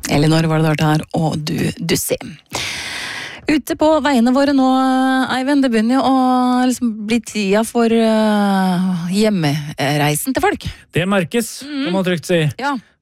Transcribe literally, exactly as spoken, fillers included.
Elinor var det vært her, og du Dussi. Ute på veiene våre nå, Eivind, det begynner jo å liksom bli tida for uh, hjemmereisen til folk. Det merkes, mm. kan man trygt si. Ja.